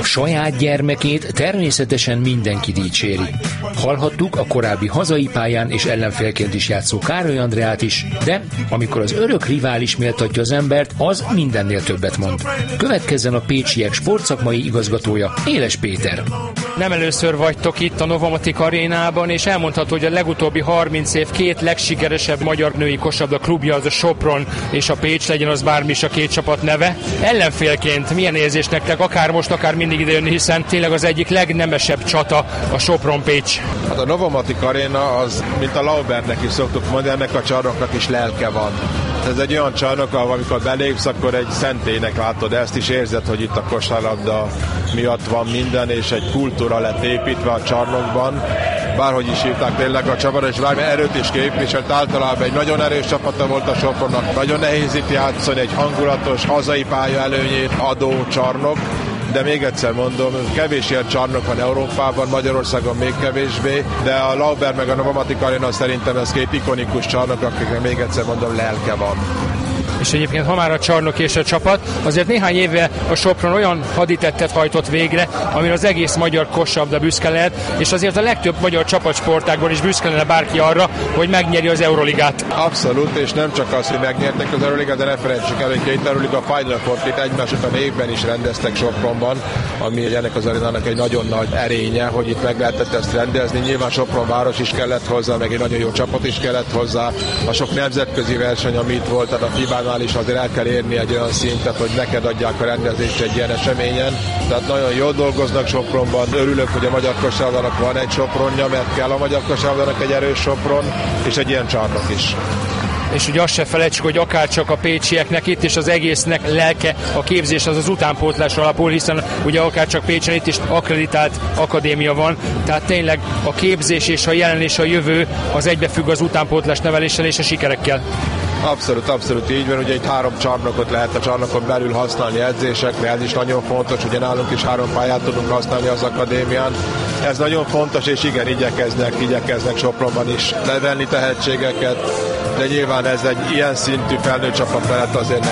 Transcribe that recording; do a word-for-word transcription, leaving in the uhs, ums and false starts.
A saját gyermekét természetesen mindenki dicséri. Hallhattuk a korábbi hazai pályán és ellenfélként is játszó Károly Andreát is, de amikor az örök rivális méltatja az embert, az mindennél többet mond. Következzen a pécsiek sportszakmai igazgatója, Éles Péter. Nem először vagytok itt a Novomatic arénában, és elmondható, hogy a legutóbbi harminc év két legsikeresebb magyar női kosabda klubja az a Sopron és a Pécs, legyen az bármi is a két csapat neve. Ellenfélként milyen érzés nektek, akár most, akár mindig idejönni, hiszen tényleg az egyik legnemesebb csata a Sopron-Pécs. Hát a Novomatic aréna az, mint a Laubernek is szoktuk mondani, ennek a csarnoknak is lelke van. Ez egy olyan csarnok, ahol amikor belépsz, akkor egy szentélynek látod, ezt is érzed, hogy itt a kosárlabda miatt van minden, és egy kultúra lett építve a csarnokban. Bárhogy is hívták tényleg a csapat, és bármi erőt is képviselt, általában egy nagyon erős csapata volt a Sopronnak. Nagyon nehéz itt játszani, egy hangulatos, hazai pálya előnyét adó csarnok, de még egyszer mondom, kevés ilyen csarnok van Európában, Magyarországon még kevésbé, de a Lauber meg a Novomatic Arena szerintem ez két ikonikus csarnok, akiknek még egyszer mondom, lelke van. És egyébként, ha már a csarnok és a csapat, azért néhány éve a Sopron olyan haditettet hajtott végre, amire az egész magyar kosabda büszke lehet, és azért a legtöbb magyar csapatsportágban is büszke lenne bárki arra, hogy megnyeri az Euroligát. Abszolút, és nem csak az, hogy megnyertek az Euroligát, de ne felejtsük el, hogy két Euroliga Final Four-t egymás után évben is rendeztek Sopronban, ami ennek az arénának egy nagyon nagy erénye, hogy itt meg lehetett ezt rendezni. Nyilván Sopron város is kellett hozzá, meg egy nagyon jó csapat is kellett hozzá. A sok nemzetközi verseny, ami itt volt, tehát a fibánál is azért el kell érni egy olyan szintet, hogy neked adják a rendezést egy ilyen eseményen. Tehát nagyon jól dolgoznak Sopronban. Örülök, hogy a magyar kosárlabdának van egy Sopronja, mert kell a magyar kosárlabdának egy erős Sopron, és egy ilyen csarnok is. És ugye azt se felejtsük, hogy akárcsak a pécsieknek itt és az egésznek lelke, a képzés az az utánpótlás alapul, hiszen ugye akárcsak Pécsen itt is akkreditált akadémia van, tehát tényleg a képzés és a jelen és a jövő az egybefügg az utánpótlás neveléssel és a sikerekkel. Abszolút, abszolút így van, ugye egy három csarnokot lehet a csarnokon belül használni edzésekre, ez is nagyon fontos, ugye nálunk is három pályát tudunk használni az akadémián. Ez nagyon fontos, és igen, igyekeznek, igyekeznek Sopronban is levelni tehetségeket, de nyilván ez egy ilyen szintű felnőtt csapat felett azért